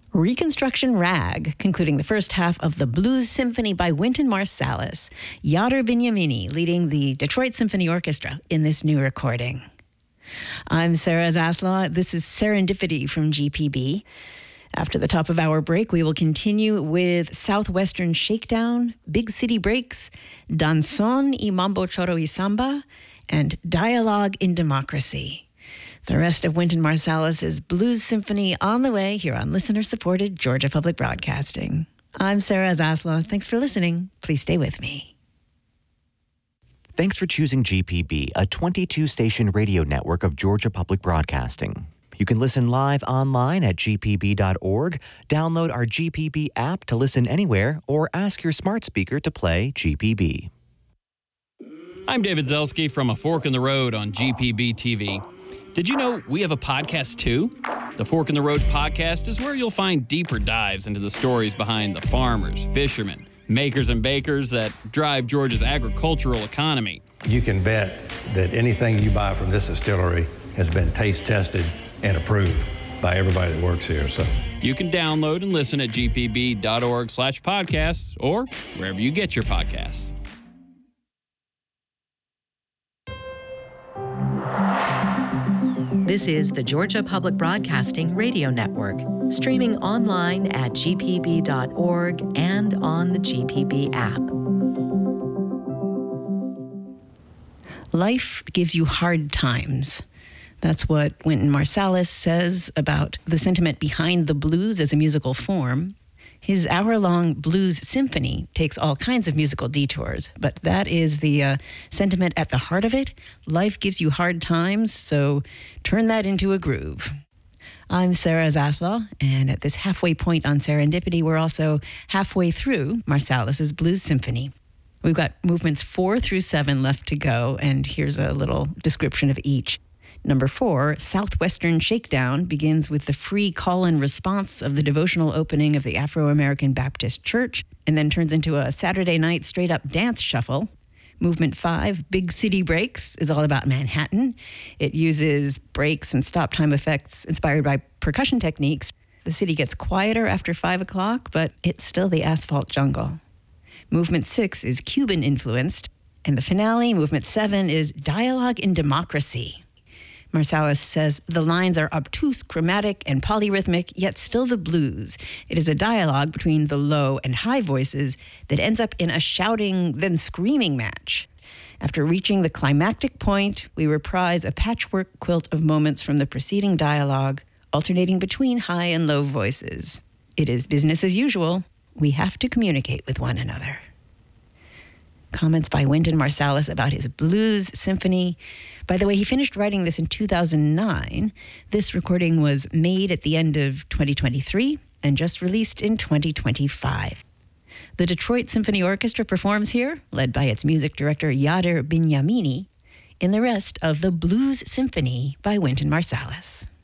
Reconstruction Rag, concluding the first half of the Blues Symphony by Wynton Marsalis. Yadar Binyamini leading the Detroit Symphony Orchestra in this new recording. I'm Sarah Zaslaw. This is Serendipity from GPB. After the top of our break, we will continue with Southwestern Shakedown, Big City Breaks, Danzón y Mambo Choro y Samba, and Dialogue in Democracy. The rest of Wynton Marsalis' Blues Symphony on the way here on listener-supported Georgia Public Broadcasting. I'm Sarah Zaslaw. Thanks for listening. Please stay with me. Thanks for choosing GPB, a 22-station radio network of Georgia Public Broadcasting. You can listen live online at gpb.org, download our GPB app to listen anywhere, or ask your smart speaker to play GPB. I'm David Zelski from A Fork in the Road on GPB TV. Did you know we have a podcast too? The Fork in the Road podcast is where you'll find deeper dives into the stories behind the farmers, fishermen, makers and bakers that drive Georgia's agricultural economy. You can bet that anything you buy from this distillery has been taste tested and approved by everybody that works here. So you can download and listen at gpb.org/podcasts or wherever you get your podcasts. This is the Georgia Public Broadcasting Radio Network, streaming online at gpb.org and on the GPB app. Life gives you hard times. That's what Wynton Marsalis says about the sentiment behind the blues as a musical form. His hour-long blues symphony takes all kinds of musical detours, but that is the sentiment at the heart of it. Life gives you hard times, so turn that into a groove. I'm Sarah Zaslaw, and at this halfway point on Serendipity, we're also halfway through Marsalis' Blues Symphony. We've got movements 4 through 7 left to go, and here's a little description of each. Number 4, Southwestern Shakedown, begins with the free call-and response of the devotional opening of the Afro-American Baptist Church, and then turns into a Saturday night straight-up dance shuffle. Movement 5, Big City Breaks, is all about Manhattan. It uses breaks and stop-time effects inspired by percussion techniques. The city gets quieter after 5 o'clock, but it's still the asphalt jungle. Movement 6 is Cuban-influenced, and the finale, Movement 7, is Dialogue in Democracy. Marsalis says the lines are obtuse, chromatic, and polyrhythmic, yet still the blues. It is a dialogue between the low and high voices that ends up in a shouting, then screaming match. After reaching the climactic point, we reprise a patchwork quilt of moments from the preceding dialogue, alternating between high and low voices. It is business as usual. We have to communicate with one another. Comments by Wynton Marsalis about his blues symphony. By the way, he finished writing this in 2009. This recording was made at the end of 2023 and just released in 2025. The Detroit Symphony Orchestra performs here, led by its music director Yadar Binyamini, in the rest of the Blues Symphony by Wynton Marsalis.